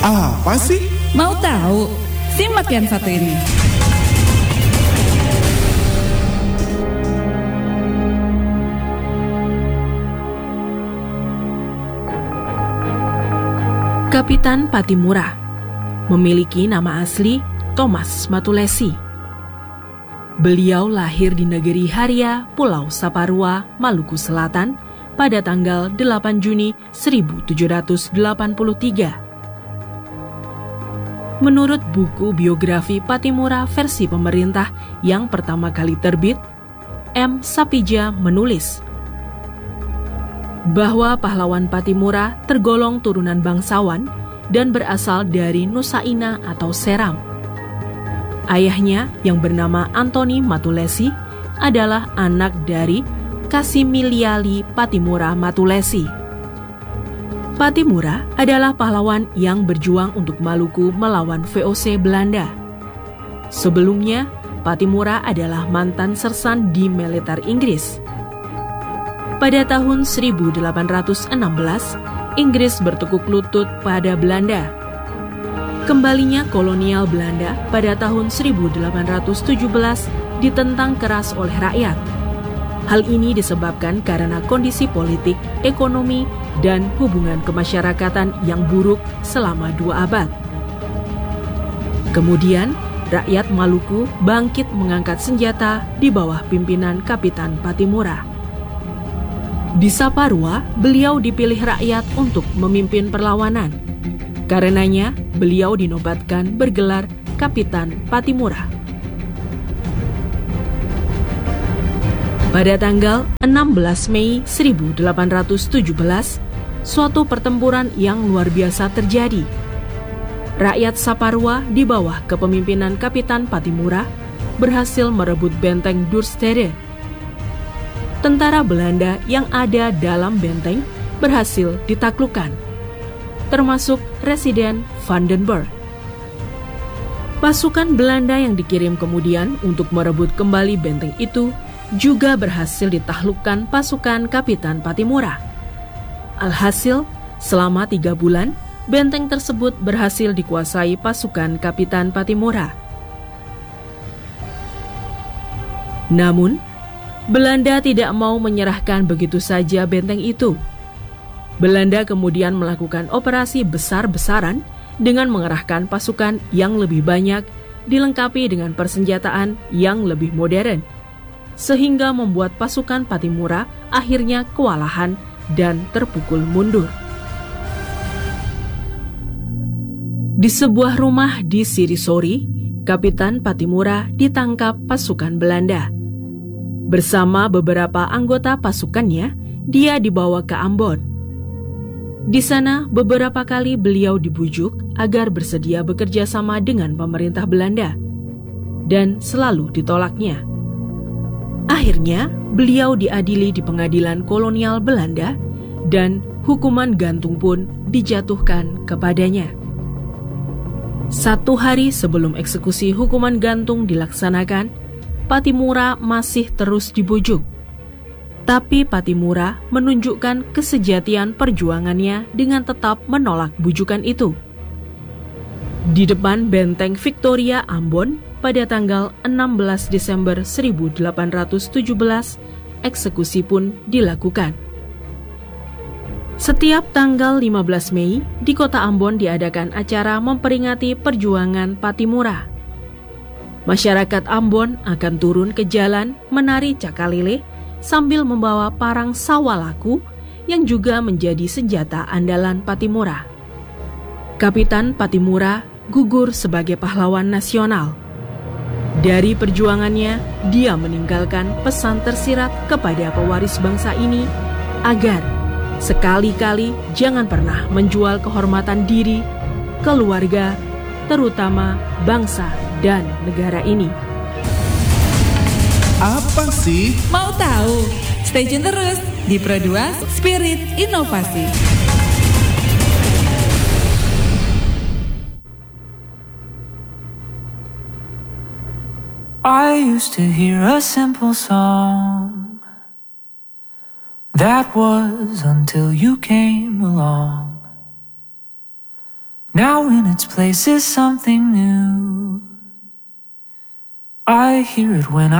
Apa sih? Mau tahu? Simak yang satu ini. Kapitan Patimura memiliki nama asli Thomas Matulesi. Beliau lahir di negeri Haria, Pulau Saparua, Maluku Selatan pada tanggal 8 Juni 1783. Menurut buku biografi Patimura versi pemerintah yang pertama kali terbit, M. Sapija menulis bahwa pahlawan Patimura tergolong turunan bangsawan dan berasal dari Nusaina atau Seram. Ayahnya yang bernama Antoni Matulesi adalah anak dari Kasimiliali Patimura Matulesi. Patimura adalah pahlawan yang berjuang untuk Maluku melawan VOC Belanda. Sebelumnya, Patimura adalah mantan sersan di militer Inggris. Pada tahun 1816, Inggris bertekuk lutut pada Belanda. Kembalinya kolonial Belanda pada tahun 1817 ditentang keras oleh rakyat. Hal ini disebabkan karena kondisi politik, ekonomi, dan hubungan kemasyarakatan yang buruk selama 2 abad. Kemudian, rakyat Maluku bangkit mengangkat senjata di bawah pimpinan Kapitan Patimura. Di Saparua, beliau dipilih rakyat untuk memimpin perlawanan. Karenanya, beliau dinobatkan bergelar Kapitan Patimura. Pada tanggal 16 Mei 1817, suatu pertempuran yang luar biasa terjadi. Rakyat Saparua di bawah kepemimpinan Kapitan Patimura berhasil merebut benteng Duurstede. Tentara Belanda yang ada dalam benteng berhasil ditaklukkan, termasuk Residen Vandenberg. Pasukan Belanda yang dikirim kemudian untuk merebut kembali benteng itu juga berhasil ditaklukkan pasukan Kapitan Patimura. Alhasil, selama 3 bulan, benteng tersebut berhasil dikuasai pasukan Kapitan Patimura. Namun, Belanda tidak mau menyerahkan begitu saja benteng itu. Belanda kemudian melakukan operasi besar-besaran dengan mengerahkan pasukan yang lebih banyak, dilengkapi dengan persenjataan yang lebih modern, sehingga membuat pasukan Patimura akhirnya kewalahan dan terpukul mundur. Di sebuah rumah di Sirisori, Kapitan Patimura ditangkap pasukan Belanda. Bersama beberapa anggota pasukannya, dia dibawa ke Ambon. Di sana, beberapa kali beliau dibujuk agar bersedia bekerja sama dengan pemerintah Belanda, dan selalu ditolaknya. Akhirnya, beliau diadili di pengadilan kolonial Belanda dan hukuman gantung pun dijatuhkan kepadanya. 1 hari sebelum eksekusi hukuman gantung dilaksanakan, Patimura masih terus dibujuk. Tapi Patimura menunjukkan kesejatian perjuangannya dengan tetap menolak bujukan itu. Di depan benteng Victoria Ambon, pada tanggal 16 Desember 1817, eksekusi pun dilakukan. Setiap tanggal 15 Mei, di kota Ambon diadakan acara memperingati perjuangan Patimura. Masyarakat Ambon akan turun ke jalan menari cakalele sambil membawa parang sawalaku yang juga menjadi senjata andalan Patimura. Kapitan Patimura gugur sebagai pahlawan nasional. Dari perjuangannya, dia meninggalkan pesan tersirat kepada pewaris bangsa ini agar sekali-kali jangan pernah menjual kehormatan diri, keluarga, terutama bangsa dan negara ini. Apa sih? Mau tahu? Stay tune terus di Pro 2 Spirit Inovasi. I used to hear a simple song. That was until you came along. Now in its place is something new. I hear it when